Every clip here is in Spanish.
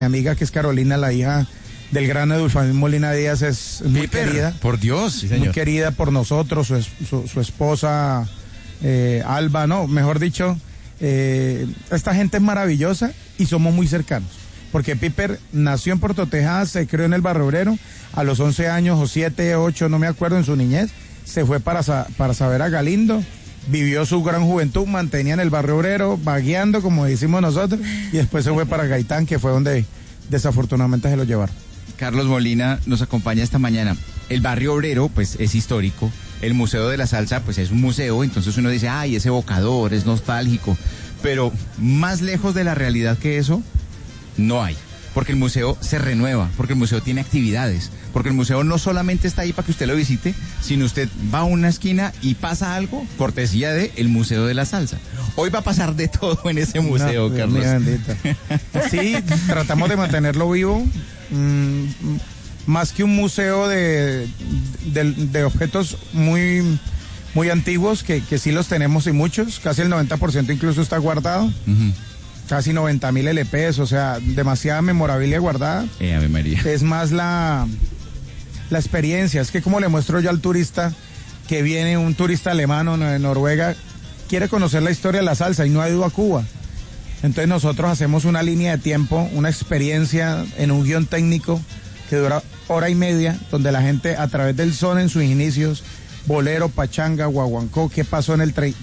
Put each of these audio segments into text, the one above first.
amiga que es Carolina, la hija del gran Edulfamín Molina Díaz, es muy querida. Por Dios, sí, señor. Muy querida por nosotros, su esposa Alba, no, mejor dicho, esta gente es maravillosa y somos muy cercanos. Porque Piper nació en Puerto Tejada, se crió en el Barrio Obrero, a los 11 años o 7, 8, no me acuerdo, en su niñez, se fue para Saber a Galindo, vivió su gran juventud, mantenía en el Barrio Obrero, vagueando, como decimos nosotros, y después se fue para Gaitán, que fue donde desafortunadamente se lo llevaron. Carlos Molina nos acompaña esta mañana. El Barrio Obrero, pues, es histórico. El Museo de la Salsa, pues, es un museo. Entonces uno dice, ay, es evocador, es nostálgico. Pero más lejos de la realidad que eso, no hay. Porque el museo se renueva, porque el museo tiene actividades, porque el museo no solamente está ahí para que usted lo visite, sino usted va a una esquina y pasa algo, cortesía de el Museo de la Salsa. Hoy va a pasar de todo en ese museo, no, Carlos. Sí, tratamos de mantenerlo vivo. Más que un museo de objetos muy, muy antiguos, que sí los tenemos y muchos, casi el 90% incluso está guardado. Uh-huh. Casi 90,000 LPs, o sea, demasiada memorabilia guardada. Ave María. Es más la experiencia, es que como le muestro yo al turista que viene, un turista alemán o de Noruega, quiere conocer la historia de la salsa y no ha ido a Cuba. Entonces nosotros hacemos una línea de tiempo, una experiencia en un guión técnico que dura 1:30, donde la gente a través del son en sus inicios, bolero, pachanga, guaguancó, qué pasó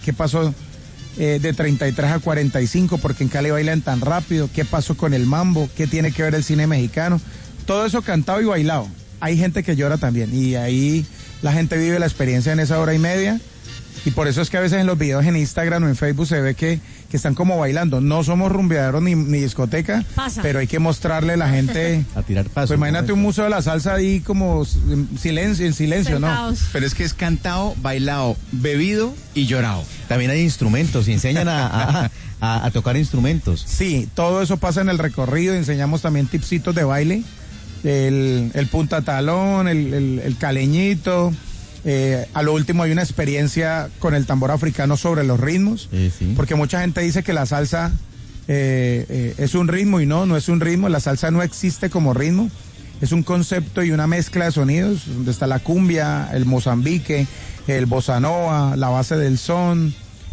de 33 a 45, porque en Cali bailan tan rápido, qué pasó con el mambo, qué tiene que ver el cine mexicano, todo eso cantado y bailado. Hay gente que llora también y ahí la gente vive la experiencia en esa 1:30 y por eso es que a veces en los videos en Instagram o en Facebook se ve que están como bailando. No somos rumbeaderos ni discoteca, pero hay que mostrarle a la gente a tirar paso. Pues imagínate un museo de la salsa ahí como en silencio, sentados. ¿no? Pero es que es cantado, bailado, bebido y llorado. También hay instrumentos y enseñan a tocar instrumentos. Sí, todo eso pasa en el recorrido. Enseñamos también tipsitos de baile, el punta talón, el caleñito. A lo último hay una experiencia con el tambor africano sobre los ritmos, sí. Porque mucha gente dice que la salsa es un ritmo y no es un ritmo. La salsa no existe como ritmo, es un concepto y una mezcla de sonidos, donde está la cumbia, el mozambique, el bossa nova, la base del son,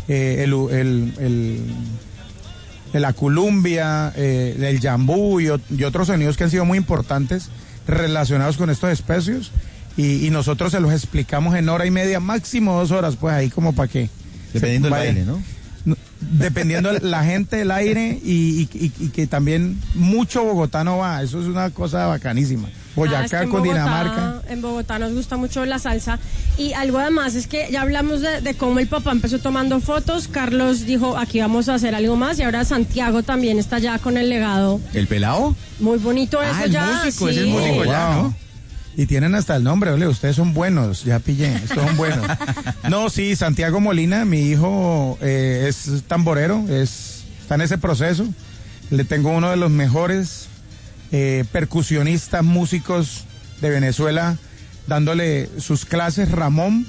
la culumbia, el yambú y otros sonidos que han sido muy importantes relacionados con estos especios. Y nosotros se los explicamos en 1:30, máximo 2 horas, pues ahí como para que... Dependiendo del aire, ¿no? Dependiendo la gente, el aire y que también mucho bogotano va, eso es una cosa bacanísima. Boyacá con Dinamarca. En Bogotá nos gusta mucho la salsa y algo además es que ya hablamos de cómo el papá empezó tomando fotos, Carlos dijo aquí vamos a hacer algo más y ahora Santiago también está ya con el legado. ¿El pelado? Muy bonito eso el ya. Músico, sí. Es el músico ya, ¿no? Y tienen hasta el nombre, ¿vale? Ustedes son buenos, ya pillé, estos son buenos. No, sí, Santiago Molina, mi hijo es tamborero, está en ese proceso. Le tengo uno de los mejores percusionistas, músicos de Venezuela, dándole sus clases, Ramón,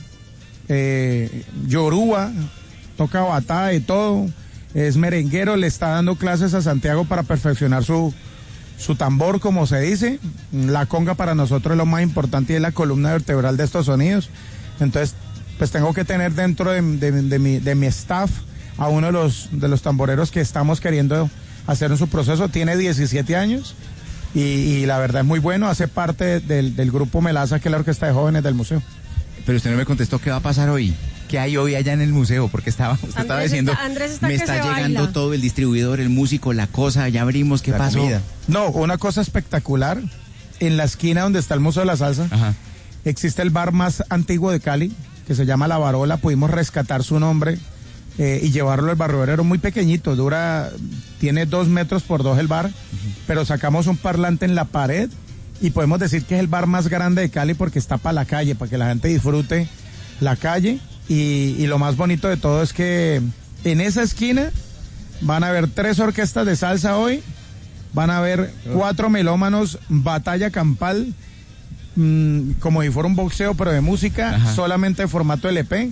Yoruba, toca batada y todo, es merenguero, le está dando clases a Santiago para perfeccionar su tambor, como se dice. La conga para nosotros es lo más importante y es la columna vertebral de estos sonidos. Entonces, pues tengo que tener dentro de mi staff a uno de los tamboreros que estamos queriendo hacer en su proceso. Tiene 17 años y la verdad es muy bueno. Hace parte del grupo Melaza, que es la orquesta de jóvenes del museo. Pero usted no me contestó qué va a pasar hoy. ¿Qué hay hoy allá en el museo? Porque usted estaba diciendo, me está llegando baila. Todo, el distribuidor, el músico, la cosa, ya abrimos, ¿qué pasó? Comida. No, una cosa espectacular. En la esquina donde está el Museo de la Salsa, ajá, existe el bar más antiguo de Cali, que se llama La Barola. Pudimos rescatar su nombre y llevarlo al Barrio Obrero, muy pequeñito, tiene 2 metros por 2 el bar, pero sacamos un parlante en la pared y podemos decir que es el bar más grande de Cali porque está para la calle, para que la gente disfrute la calle. Y lo más bonito de todo es que en esa esquina van a haber 3 orquestas de salsa hoy, van a haber 4 melómanos, batalla campal, como si fuera un boxeo pero de música, ajá, solamente de formato LP,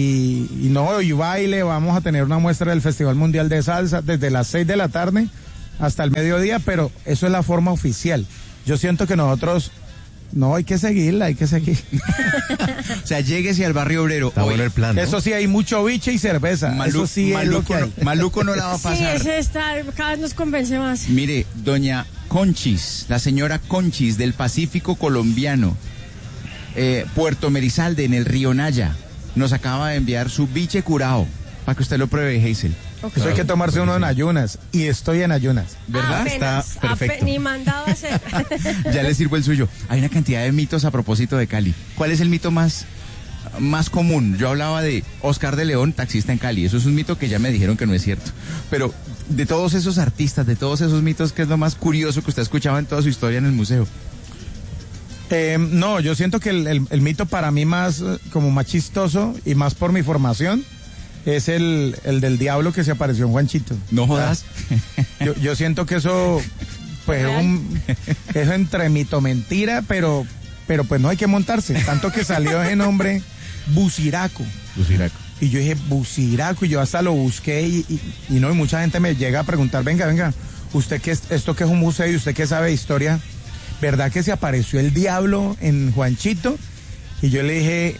y baile. Vamos a tener una muestra del Festival Mundial de Salsa desde las 6 de la tarde hasta el mediodía, pero eso es la forma oficial. Yo siento que nosotros, no, hay que seguirla, hay que seguir. O sea, lléguese al Barrio Obrero. Está bueno el plan, ¿no? Eso sí, hay mucho biche y cerveza. Eso sí es lo que hay. Maluco no la va a Sí, pasar. ese está, cada vez nos convence más. Mire, doña Conchis, la señora Conchis del Pacífico colombiano, Puerto Merizalde, en el río Naya, nos acaba de enviar su biche curao, para que usted lo pruebe, Hazel. Okay. Eso hay que tomarse uno en ayunas, y estoy en ayunas. ¿Verdad? Apenas, Está perfecto. ni mandado a hacer. Ya le sirvo el suyo. Hay una cantidad de mitos a propósito de Cali. ¿Cuál es el mito más común? Yo hablaba de Oscar de León, taxista en Cali. Eso es un mito que ya me dijeron que no es cierto. Pero de todos esos artistas, de todos esos mitos, ¿qué es lo más curioso que usted ha escuchado en toda su historia en el museo? No, yo siento que el mito para mí más, como más chistoso, y más por mi formación, es el del diablo que se apareció en Juanchito. No jodas. Yo siento que eso, pues, es entre mito mentira, pero pues no hay que montarse. Tanto que salió ese nombre, Buciraco. Y yo dije, Buciraco, y yo hasta lo busqué y no, y mucha gente me llega a preguntar, venga, usted que esto que es un museo y usted que sabe de historia, ¿verdad que se apareció el diablo en Juanchito? Y yo le dije,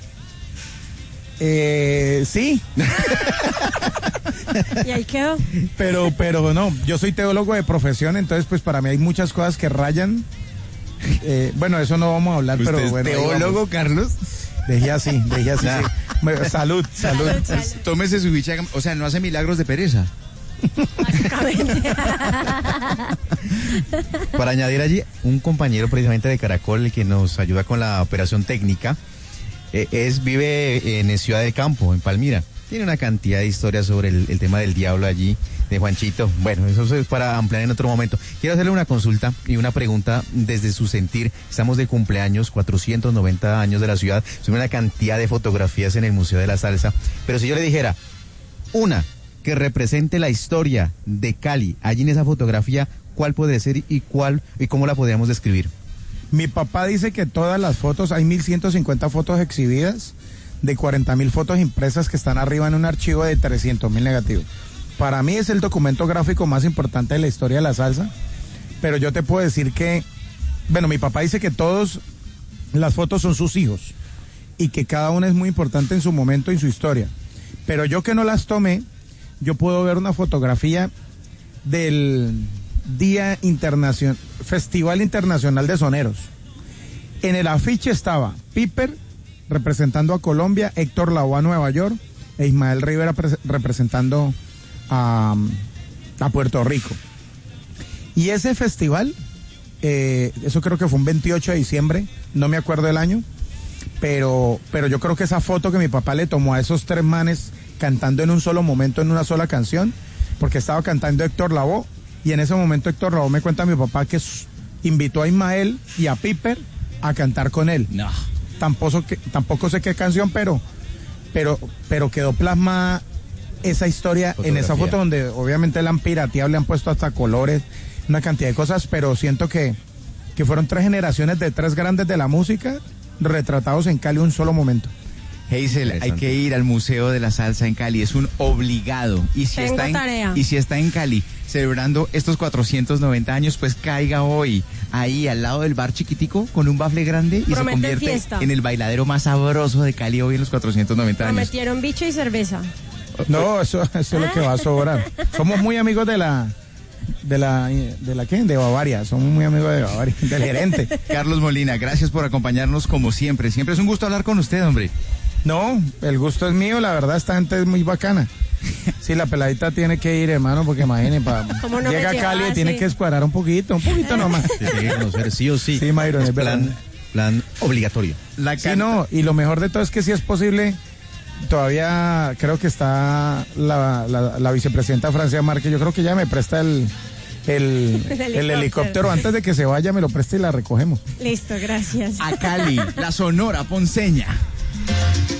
sí. Y ahí quedó. Pero no, yo soy teólogo de profesión, entonces pues para mí hay muchas cosas que rayan. Bueno, eso no vamos a hablar, pero ¿Usted es bueno. teólogo, Carlos? Dejé así, sí. Salud. Tómese su bicha, o sea, no hace milagros de pereza. Básicamente. Para añadir allí, un compañero precisamente de Caracol, el que nos ayuda con la operación técnica, vive en Ciudad del Campo, en Palmira. Tiene una cantidad de historias sobre el tema del diablo allí, de Juanchito. Bueno, eso es para ampliar en otro momento. Quiero hacerle una consulta y una pregunta desde su sentir. Estamos de cumpleaños, 490 años de la ciudad. Son una cantidad de fotografías en el Museo de la Salsa. Pero si yo le dijera, una que represente la historia de Cali, allí en esa fotografía, ¿cuál puede ser y cómo la podríamos describir? Mi papá dice que todas las fotos, hay 1150 fotos exhibidas, de 40.000 fotos impresas que están arriba en un archivo de 300.000 negativos. Para mí es el documento gráfico más importante de la historia de la salsa, pero yo te puedo decir que, bueno, mi papá dice que todas las fotos son sus hijos y que cada una es muy importante en su momento y en su historia. Pero yo que no las tomé, yo puedo ver una fotografía del Festival Internacional de Soneros. En el afiche estaba Piper representando a Colombia, Héctor Lavoe a Nueva York e Ismael Rivera representando a Puerto Rico. Y ese festival, eso creo que fue un 28 de diciembre, no me acuerdo el año, pero yo creo que esa foto que mi papá le tomó a esos tres manes cantando en un solo momento, en una sola canción, porque estaba cantando Héctor Lavoe, y en ese momento Héctor Lavoe me cuenta a mi papá que invitó a Ismael y a Piper a cantar con él. No. Tampoco sé qué canción, pero quedó plasmada esa historia en esa foto, donde obviamente la han pirateado, le han puesto hasta colores, una cantidad de cosas, pero siento que fueron tres generaciones de tres grandes de la música retratados en Cali en un solo momento. Hazel, hay que ir al Museo de la Salsa en Cali, es un obligado. Y si está en Cali celebrando estos 490 años, pues caiga hoy ahí al lado del bar chiquitico con un bafle grande y se convierte fiesta en el bailadero más sabroso de Cali hoy en los 490 años. Prometieron bicho y cerveza. No, eso es lo que va a sobrar. Somos muy amigos de Bavaria, somos muy amigos de Bavaria, del gerente. Carlos Molina, gracias por acompañarnos como siempre. Siempre es un gusto hablar con usted, hombre. No, el gusto es mío, la verdad esta gente es muy bacana. Sí, la peladita tiene que ir, hermano, porque imagínate, no llega a Cali y tiene que escuadrar un poquito nomás. Tiene que conocer sí o sí. Sí, Mayron, es plan obligatorio. Sí, no, y lo mejor de todo es que si es posible, todavía creo que está la vicepresidenta Francia Márquez, yo creo que ya me presta el helicóptero antes de que se vaya, me lo presta y la recogemos. Listo, gracias. A Cali, la Sonora Ponceña.